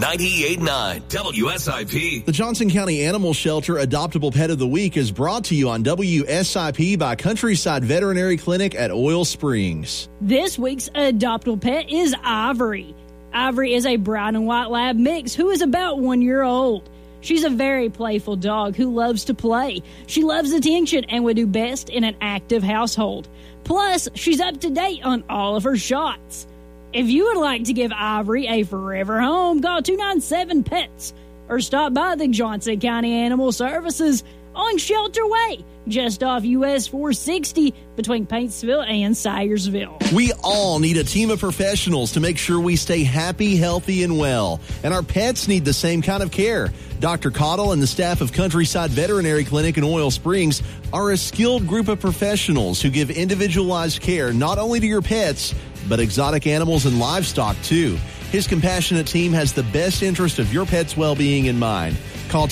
98.9 WSIP. The Johnson County Animal Shelter Adoptable Pet of the Week is brought to you on WSIP by Countryside Veterinary Clinic at Oil Springs. This week's adoptable pet is Ivory. Ivory is a brown and white lab mix who is about 1 year old. She's a very playful dog who loves to play. She loves attention and would do best in an active household. Plus, she's up to date on all of her shots. If you would like to give Ivory a forever home, call 297-PETS or stop by the Johnson County Animal Services on Shelter Way, just off US 460 between Paintsville and Syersville. We all need a team of professionals to make sure we stay happy, healthy, and well. And our pets need the same kind of care. Dr. Cottle and the staff of Countryside Veterinary Clinic in Oil Springs are a skilled group of professionals who give individualized care not only to your pets, but exotic animals and livestock, too. His compassionate team has the best interest of your pet's well-being in mind. Call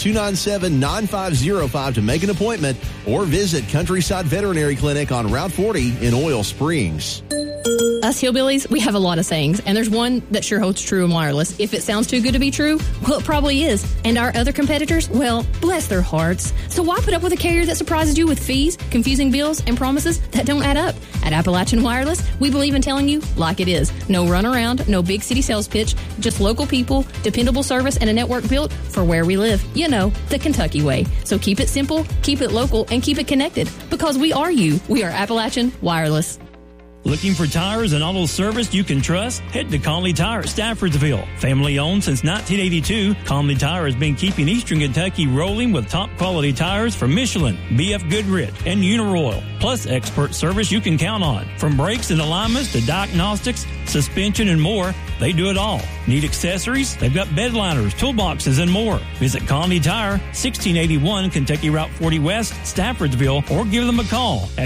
297-9505 to make an appointment or visit Countryside Veterinary Clinic on Route 40 in Oil Springs. Us hillbillies, we have a lot of sayings, and there's one that sure holds true in wireless. If it sounds too good to be true, well, it probably is. And our other competitors, well, bless their hearts. So why put up with a carrier that surprises you with fees, confusing bills, and promises that don't add up? At Appalachian Wireless, we believe in telling you like it is. No runaround, no big city sales pitch, just local people, dependable service, and a network built for where we live. You know, the Kentucky way. So keep it simple, keep it local, and keep it connected. Because we are you. We are Appalachian Wireless. Looking for tires and auto service you can trust? Head to Conley Tire, Staffordsville. Family owned since 1982, Conley Tire has been keeping Eastern Kentucky rolling with top quality tires from Michelin, BF Goodrich, and Uniroyal. Plus expert service you can count on. From brakes and alignments to diagnostics, suspension, and more, they do it all. Need accessories? They've got bed liners, toolboxes, and more. Visit Conley Tire, 1681 Kentucky Route 40 West, Staffordsville, or give them a call at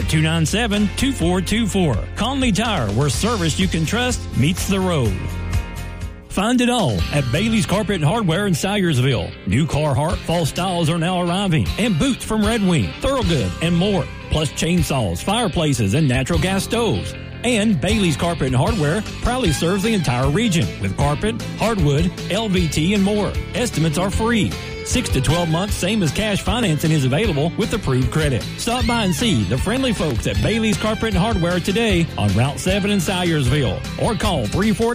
297-2424. Conley Tire, where service you can trust meets the road. Find it all at Bailey's Carpet and Hardware in Syersville. New Carhartt fall styles are now arriving, and boots from Red Wing, Thorogood, and more. Plus chainsaws, fireplaces, and natural gas stoves. And Bailey's Carpet and Hardware proudly serves the entire region with carpet, hardwood, LVT, and more. Estimates are free. 6 to 12 months, same as cash financing, is available with approved credit. Stop by and see the friendly folks at Bailey's Carpet and Hardware today on Route 7 in Syersville, or call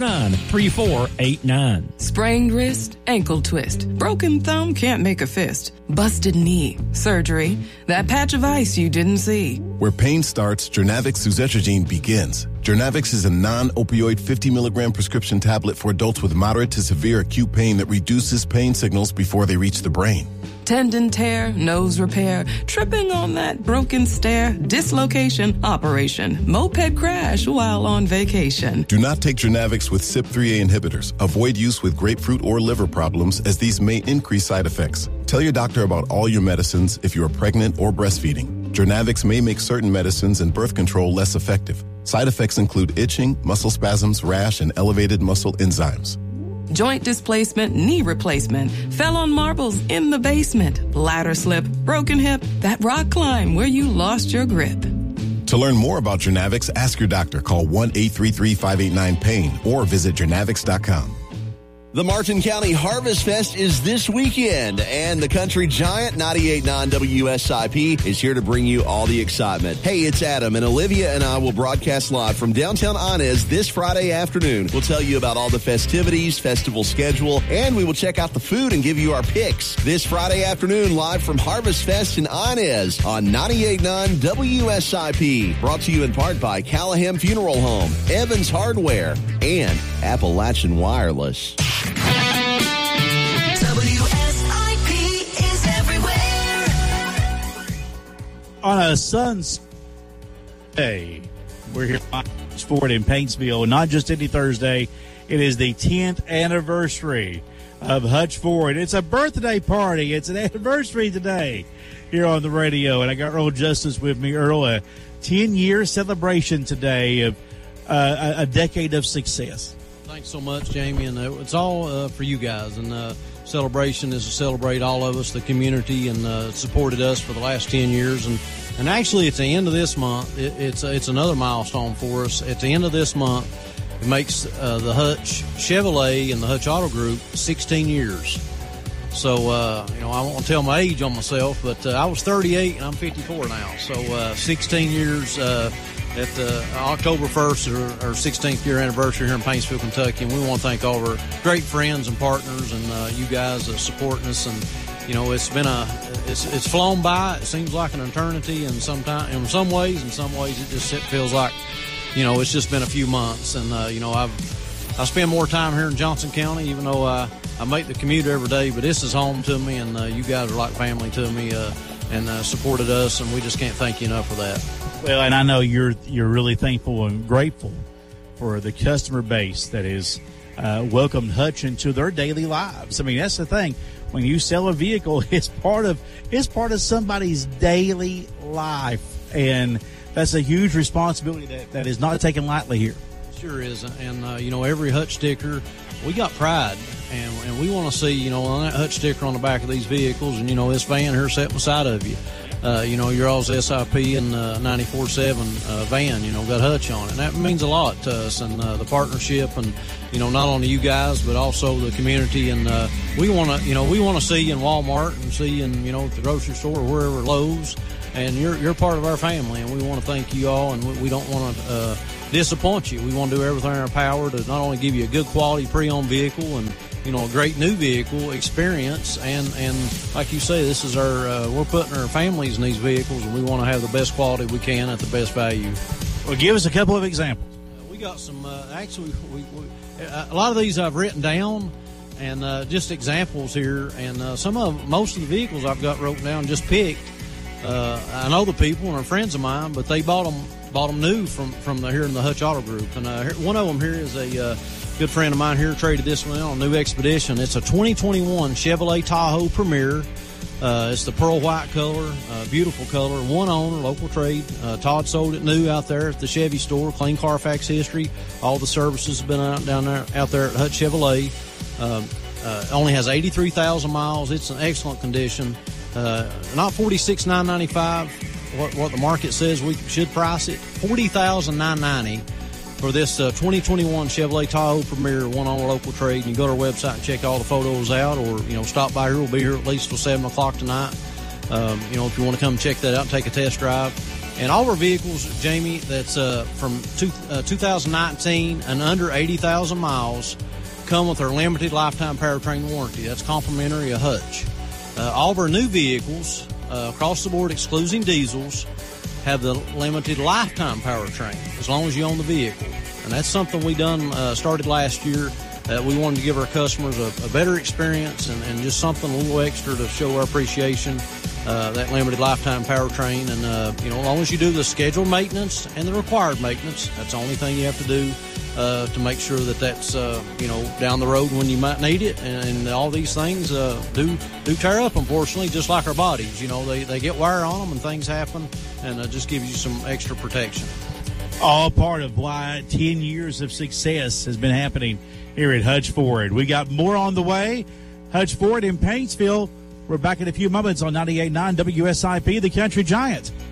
349-3489. Sprained wrist, ankle twist, broken thumb, can't make a fist, busted knee, surgery, that patch of ice you didn't see. Where pain starts, Jernavix suzetrigine begins. Jernavix is a non-opioid 50-milligram prescription tablet for adults with moderate to severe acute pain that reduces pain signals before they reach the brain. Tendon tear, nose repair, tripping on that broken stair, dislocation, operation, moped crash while on vacation. Do not take Jernavix with CYP3A inhibitors. Avoid use with grapefruit or liver problems, as these may increase side effects. Tell your doctor about all your medicines if you are pregnant or breastfeeding. Jernavix may make certain medicines and birth control less effective. Side effects include itching, muscle spasms, rash, and elevated muscle enzymes. Joint displacement, knee replacement, fell on marbles in the basement, ladder slip, broken hip, that rock climb where you lost your grip. To learn more about Jernavix, ask your doctor. Call 1-833-589-PAIN or visit Jernavix.com. The Martin County Harvest Fest is this weekend, and the country giant 98.9 WSIP is here to bring you all the excitement. Hey, it's Adam, and Olivia and I will broadcast live from downtown Inez this Friday afternoon. We'll tell you about all the festivities, festival schedule, and we will check out the food and give you our picks. This Friday afternoon, live from Harvest Fest in Inez on 98.9 WSIP. Brought to you in part by Callahan Funeral Home, Evans Hardware, and Appalachian Wireless. WSIP is everywhere. On a sun's day, we're here at Hutch Ford in Paintsville. Not just any Thursday, it is the 10th anniversary of Hutch Ford. It's a birthday party. It's an anniversary today here on the radio. And I got Earl Justice with me. Earl, a 10-year celebration today of a decade of success. Thanks so much, Jamie, and it's all for you guys. And celebration is to celebrate all of us, the community, and supported us for the last 10 years. And actually, at the end of this month, it's another milestone for us. At the end of this month, It makes the Hutch Chevrolet and the Hutch Auto Group 16 years. So, I won't tell my age on myself, but I was 38 and I'm 54 now. So 16 years at October 1st, our 16th year anniversary here in Paintsville, Kentucky. And we want to thank all of our great friends and partners and you guys supporting us. And, it's been it's flown by. It seems like an eternity, and in some ways it just feels like, it's just been a few months. And, I spend more time here in Johnson County, even though I make the commute every day, but this is home to me, and you guys are like family to me, and supported us, and we just can't thank you enough for that. Well, and I know you're really thankful and grateful for the customer base that is welcomed Hutch into their daily lives. I mean, that's the thing. When you sell a vehicle, it's part of somebody's daily life, and that's a huge responsibility that is not taken lightly here. Sure is, and every Hutch sticker, we got pride, and we want to see on that Hutch sticker on the back of these vehicles, and this van here sitting beside of you. Your all's SIP and 94.7 van, got Hutch on it. And that means a lot to us, and the partnership, and not only you guys but also the community. And we want to see you in Walmart and see you in at the grocery store or wherever, Lowe's. And you're part of our family, and we want to thank you all. And we don't want to disappoint you. We want to do everything in our power to not only give you a good quality pre-owned vehicle and a great new vehicle experience, and like you say, this is we're putting our families in these vehicles, and we want to have the best quality we can at the best value. Well, give us a couple of examples. We got some, actually, a lot of these I've written down, and just examples here, and most of the vehicles I've got wrote down, just picked. I know the people and are friends of mine, but they bought them new from here in the Hutch Auto Group, and one of them here is a good friend of mine here traded this one on a new Expedition. It's a 2021 Chevrolet Tahoe Premier. It's the pearl white color, beautiful color, one owner, local trade. Todd sold it new out there at the Chevy store, clean Carfax history. All the services have been out there at Hutch Chevrolet. Only has 83,000 miles. It's in excellent condition. Not $46,995. What the market says we should price it, $40,990 for this 2021 Chevrolet Tahoe Premier, one on local trade. You can go to our website and check all the photos out, or stop by here. We'll be here at least till 7:00 tonight. If you want to come check that out and take a test drive. And all of our vehicles, Jamie, that's from 2019 and under 80,000 miles, come with our limited lifetime powertrain warranty. That's complimentary of Hutch. All of our new vehicles, across the board, excluding diesels, have the limited lifetime powertrain as long as you own the vehicle. And that's something we started last year. We wanted to give our customers a better experience and just something a little extra to show our appreciation, that limited lifetime powertrain. And, as long as you do the scheduled maintenance and the required maintenance, that's the only thing you have to do to make sure that's, down the road when you might need it. And all these things do tear up, unfortunately, just like our bodies. They get wear on them and things happen, and just gives you some extra protection. All part of why 10 years of success has been happening here at Hutch Ford. We got more on the way. Hutch Ford in Paintsville. We're back in a few moments on 98.9 WSIP, the Country Giant.